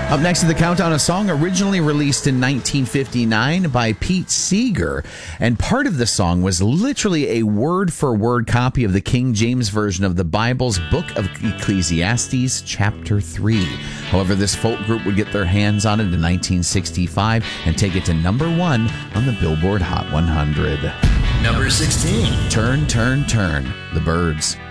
Up next to the countdown, a song originally released in 1959 by Pete Seeger. And part of the song was literally a word-for-word copy of the King James Version of the Bible's Book of Ecclesiastes, chapter 3. However, this folk group would get their hands on it in 1965 and take it to number 1 on the Billboard Hot 100. Number 16. Turn, Turn, Turn, The Byrds.